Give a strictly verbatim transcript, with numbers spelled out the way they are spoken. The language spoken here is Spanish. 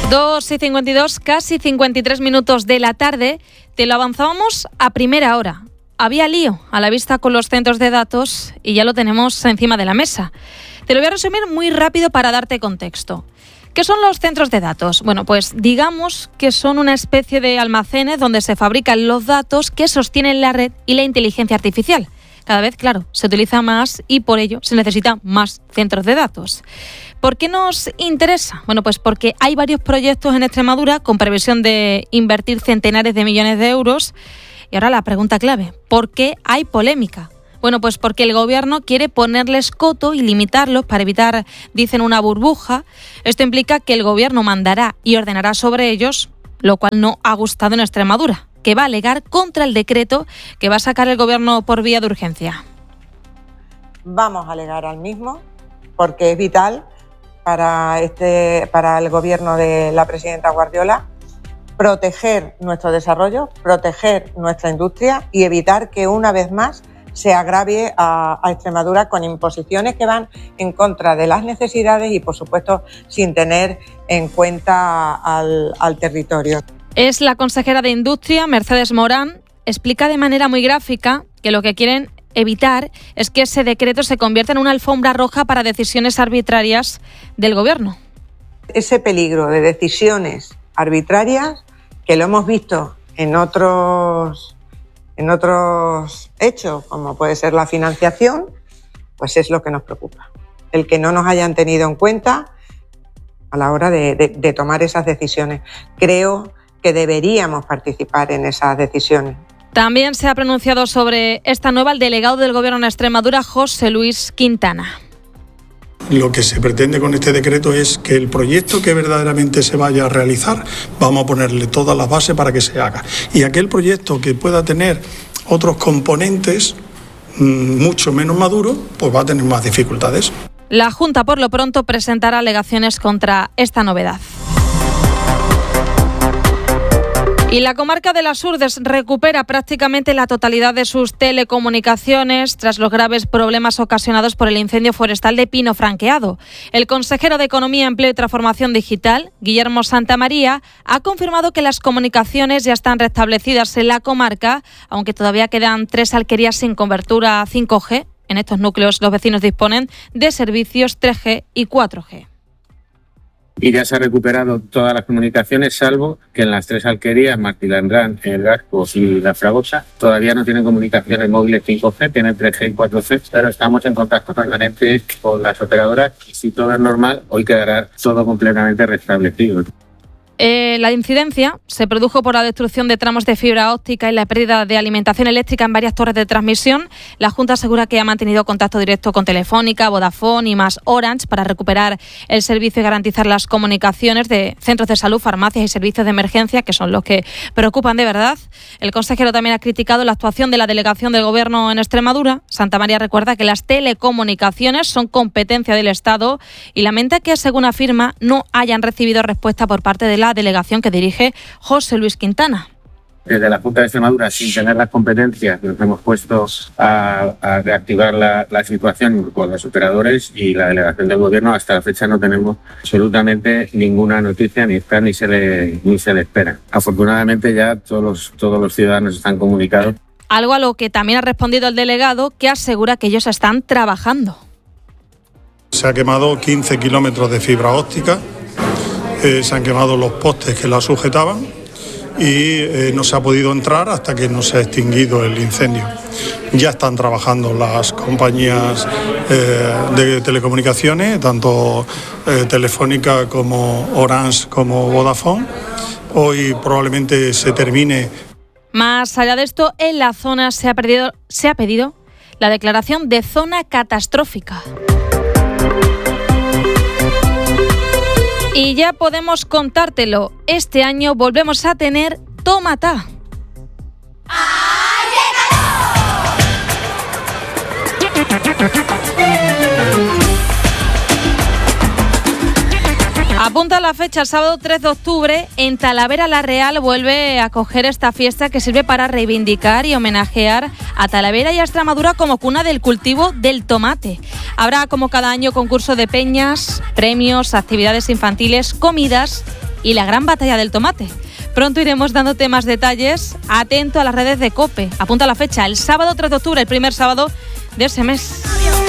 dos y cincuenta y dos, casi cincuenta y tres minutos de la tarde. Te lo avanzábamos a primera hora. Había lío a la vista con los centros de datos y ya lo tenemos encima de la mesa. Te lo voy a resumir muy rápido para darte contexto. ¿Qué son los centros de datos? Bueno, pues digamos que son una especie de almacenes donde se fabrican los datos que sostienen la red y la inteligencia artificial. Cada vez, claro, se utiliza más y por ello se necesitan más centros de datos. ¿Por qué nos interesa? Bueno, pues porque hay varios proyectos en Extremadura con previsión de invertir centenares de millones de euros. Y ahora la pregunta clave, ¿por qué hay polémica? Bueno, pues porque el gobierno quiere ponerles coto y limitarlos para evitar, dicen, una burbuja. Esto implica que el gobierno mandará y ordenará sobre ellos, lo cual no ha gustado en Extremadura, que va a alegar contra el decreto que va a sacar el gobierno por vía de urgencia. Vamos a alegar al mismo porque es vital para, este, para el gobierno de la presidenta Guardiola proteger nuestro desarrollo, proteger nuestra industria y evitar que una vez más se agravie a, a Extremadura con imposiciones que van en contra de las necesidades y, por supuesto, sin tener en cuenta al, al territorio. Es la consejera de Industria, Mercedes Morán, explica de manera muy gráfica que lo que quieren evitar es que ese decreto se convierta en una alfombra roja para decisiones arbitrarias del gobierno. Ese peligro de decisiones arbitrarias, que lo hemos visto en otros, en otros hechos, como puede ser la financiación, pues es lo que nos preocupa. El que no nos hayan tenido en cuenta a la hora de, de, de tomar esas decisiones. Creo que deberíamos participar en esas decisiones. También se ha pronunciado sobre esta nueva el delegado del Gobierno en Extremadura, José Luis Quintana. Lo que se pretende con este decreto es que el proyecto que verdaderamente se vaya a realizar, vamos a ponerle todas las bases para que se haga. Y aquel proyecto que pueda tener otros componentes mmm, mucho menos maduros, pues va a tener más dificultades. La Junta, por lo pronto, presentará alegaciones contra esta novedad. Y la comarca de Las Urdes recupera prácticamente la totalidad de sus telecomunicaciones tras los graves problemas ocasionados por el incendio forestal de Pino Franqueado. El consejero de Economía, Empleo y Transformación Digital, Guillermo Santamaría, ha confirmado que las comunicaciones ya están restablecidas en la comarca, aunque todavía quedan tres alquerías sin cobertura cinco G. En estos núcleos los vecinos disponen de servicios tres G y cuatro G. Y ya se ha recuperado todas las comunicaciones, salvo que en las tres alquerías, Martilandrán, El Gasco y La Fragosa, todavía no tienen comunicaciones móviles cinco G, tienen tres G y cuatro G, pero estamos en contacto permanente con las operadoras y si todo es normal, hoy quedará todo completamente restablecido. Eh, la incidencia se produjo por la destrucción de tramos de fibra óptica y la pérdida de alimentación eléctrica en varias torres de transmisión. La Junta asegura que ha mantenido contacto directo con Telefónica, Vodafone y más Orange para recuperar el servicio y garantizar las comunicaciones de centros de salud, farmacias y servicios de emergencia, que son los que preocupan de verdad. El consejero también ha criticado la actuación de la delegación del Gobierno en Extremadura. Santamaría recuerda que las telecomunicaciones son competencia del Estado y lamenta que, según afirma, no hayan recibido respuesta por parte de la delegación que dirige José Luis Quintana. Desde la Junta de Extremadura, sin tener las competencias, nos hemos puesto a, a reactivar la, la situación con los operadores y la delegación del Gobierno. Hasta la fecha no tenemos absolutamente ninguna noticia, ni está ni se le, ni se le espera. Afortunadamente ya todos los, todos los ciudadanos están comunicados. Algo a lo que también ha respondido el delegado, que asegura que ellos están trabajando. Se ha quemado quince kilómetros de fibra óptica. Eh, se han quemado los postes que la sujetaban y eh, no se ha podido entrar hasta que no se ha extinguido el incendio. Ya están trabajando las compañías eh, de telecomunicaciones, tanto eh, Telefónica como Orange como Vodafone. Hoy probablemente se termine. Más allá de esto, en la zona se ha, perdido, se ha pedido la declaración de zona catastrófica. Y ya podemos contártelo, este año volvemos a tener Tómata. Apunta la fecha, el sábado tres de octubre, en Talavera la Real vuelve a acoger esta fiesta que sirve para reivindicar y homenajear a Talavera y a Extremadura como cuna del cultivo del tomate. Habrá, como cada año, concurso de peñas, premios, actividades infantiles, comidas y la gran batalla del tomate. Pronto iremos dándote más detalles. Atento a las redes de COPE. Apunta la fecha, el sábado tres de octubre, el primer sábado de ese mes.